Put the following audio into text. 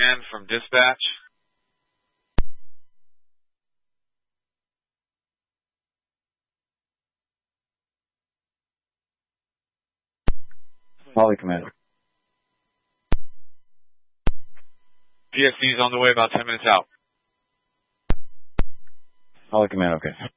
command from dispatch. Holly command. PFD is on the way, about 10 minutes out. Holly command, okay.